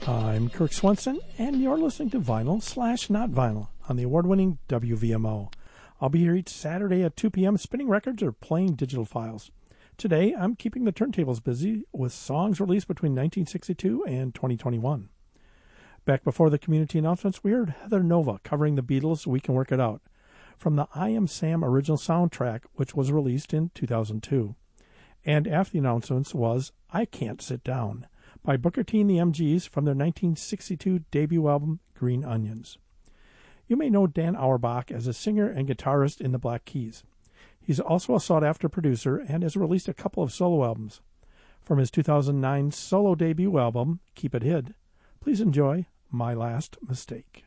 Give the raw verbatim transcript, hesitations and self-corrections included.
I'm Kirk Swenson, and you're listening to Vinyl slash Not Vinyl on the award-winning W V M O. I'll be here each Saturday at two p.m. spinning records or playing digital files. Today, I'm keeping the turntables busy with songs released between nineteen sixty-two and twenty twenty-one. Back before the community announcements, we heard Heather Nova covering the Beatles' We Can Work It Out from the I Am Sam original soundtrack, which was released in two thousand two. And after the announcements was I Can't Sit Down by Booker T and the M Gs from their nineteen sixty-two debut album, Green Onions. You may know Dan Auerbach as a singer and guitarist in the Black Keys. He's also a sought-after producer and has released a couple of solo albums. From his two thousand nine solo debut album, Keep It Hid, please enjoy My Last Mistake.